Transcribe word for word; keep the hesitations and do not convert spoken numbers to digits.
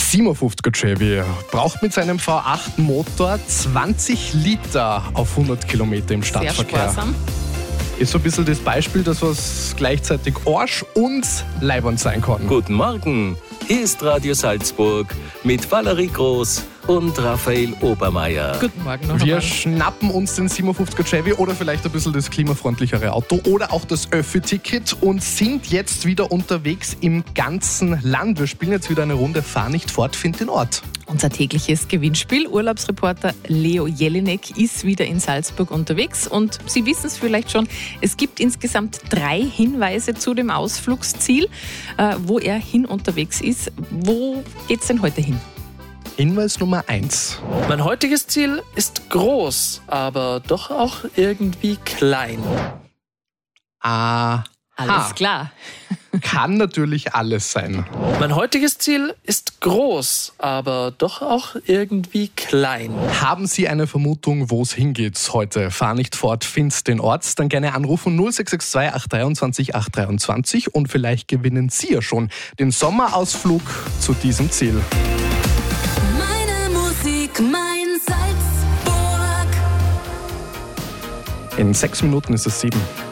siebenundfünfziger Chevy braucht mit seinem V acht Motor zwanzig Liter auf hundert Kilometer im Stadtverkehr. Sehr sparsam. Ist so ein bisschen das Beispiel, dass was gleichzeitig Arsch und Leibwand sein kann. Guten Morgen, hier ist Radio Salzburg mit Valerie Groß und Raphael Obermeier. Guten Morgen noch Wir einmal. schnappen uns den siebenundfünfziger Chevy oder vielleicht ein bisschen das klimafreundlichere Auto oder auch das Öffi-Ticket und sind jetzt wieder unterwegs im ganzen Land. Wir spielen jetzt wieder eine Runde Fahr nicht fort, find den Ort. Unser tägliches Gewinnspiel. Urlaubsreporter Leo Jelinek ist wieder in Salzburg unterwegs und Sie wissen es vielleicht schon, es gibt insgesamt drei Hinweise zu dem Ausflugsziel, äh, wo er hin unterwegs ist. Wo geht's denn heute hin? Hinweis Nummer eins. Mein heutiges Ziel ist groß, aber doch auch irgendwie klein. Aha. Alles klar. Kann natürlich alles sein. Mein heutiges Ziel ist groß, aber doch auch irgendwie klein. Haben Sie eine Vermutung, wo es hingeht heute? Fahr nicht fort, find's den Ort. Dann gerne anrufen null sechs sechs zwei acht drei zwei acht drei zwei und vielleicht gewinnen Sie ja schon den Sommerausflug zu diesem Ziel. Meine Musik, mein Salzburg. In sechs Minuten ist es sieben.